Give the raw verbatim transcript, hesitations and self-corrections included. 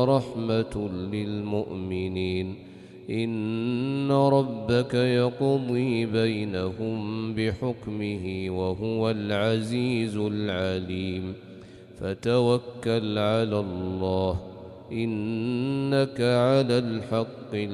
ورحمة للمؤمنين إن ربك يقضي بينهم بحكمه وهو العزيز العليم فتوكل على الله إنك على الحق